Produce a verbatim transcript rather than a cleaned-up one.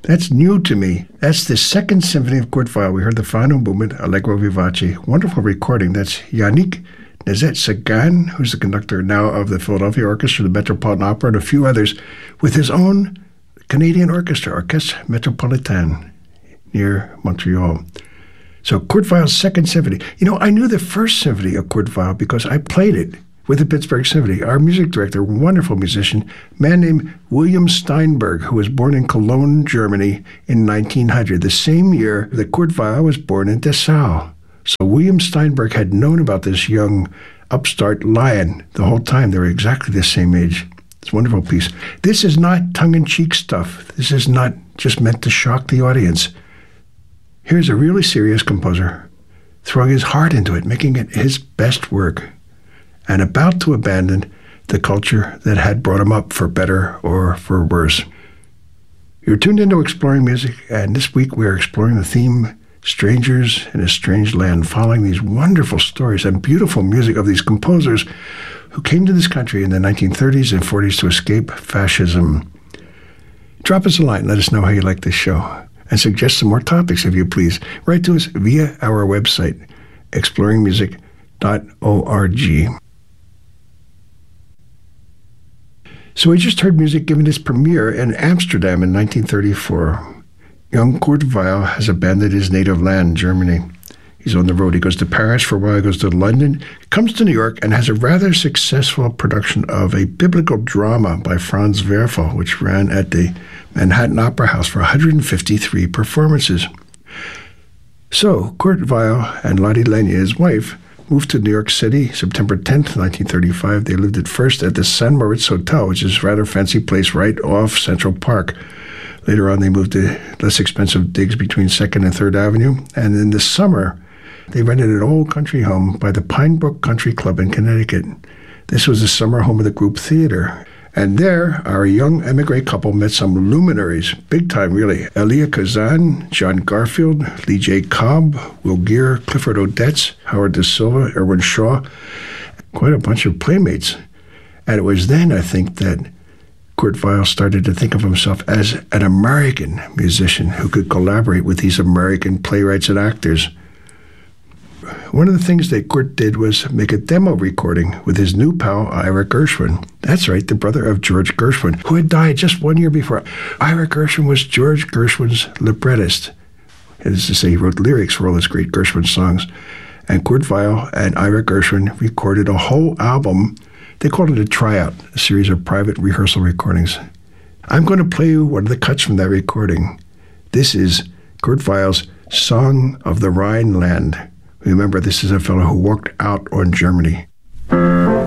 That's new to me. That's the Second Symphony of Kurt Weill. We heard the final movement, Allegro Vivace. Wonderful recording. That's Yannick Nézet-Séguin, who's the conductor now of the Philadelphia Orchestra, the Metropolitan Opera, and a few others, with his own Canadian orchestra, Orchestre Metropolitain, near Montreal. So Kurt Weill's Second Symphony. You know, I knew the First Symphony of Kurt Weill because I played it with the Pittsburgh Symphony. Our music director, wonderful musician, man named William Steinberg, who was born in Cologne, Germany in nineteen hundred, the same year that Kurt Weill was born in Dessau. So William Steinberg had known about this young upstart lion the whole time. They were exactly the same age. It's a wonderful piece. This is not tongue-in-cheek stuff. This is not just meant to shock the audience. Here's a really serious composer throwing his heart into it, making it his best work, and about to abandon the culture that had brought him up for better or for worse. You're tuned into Exploring Music, and this week we are exploring the theme Strangers in a Strange Land, following these wonderful stories and beautiful music of these composers who came to this country in the nineteen thirties and forties to escape fascism. Drop us a line, let us know how you like this show, and suggest some more topics if you please. Write to us via our website, exploring music dot org. So we just heard music given its premiere in Amsterdam in nineteen thirty-four. Young Kurt Weill has abandoned his native land, Germany. He's on the road. He goes to Paris for a while, he goes to London, comes to New York, and has a rather successful production of a biblical drama by Franz Werfel, which ran at the Manhattan Opera House for one hundred fifty-three performances. So Kurt Weill and Lotte Lenya, his wife, moved to New York City September tenth, nineteen thirty-five. They lived at first at the San Moritz Hotel, which is a rather fancy place right off Central Park. Later on, they moved to less expensive digs between second and third Avenue. And in the summer, they rented an old country home by the Pine Brook Country Club in Connecticut. This was the summer home of the group theater. And there, our young emigre couple met some luminaries, big time really. Elia Kazan, John Garfield, Lee J. Cobb, Will Geer, Clifford Odets, Howard Da Silva, Erwin Shaw, quite a bunch of playmates. And it was then, I think, that Kurt Weill started to think of himself as an American musician who could collaborate with these American playwrights and actors. One of the things that Kurt did was make a demo recording with his new pal, Ira Gershwin. That's right, the brother of George Gershwin, who had died just one year before. Ira Gershwin was George Gershwin's librettist. That is to say, he wrote lyrics for all his great Gershwin songs. And Kurt Weill and Ira Gershwin recorded a whole album. They called it a tryout, a series of private rehearsal recordings. I'm going to play you one of the cuts from that recording. This is Kurt Weill's Song of the Rhineland. Remember, this is a fellow who walked out on Germany.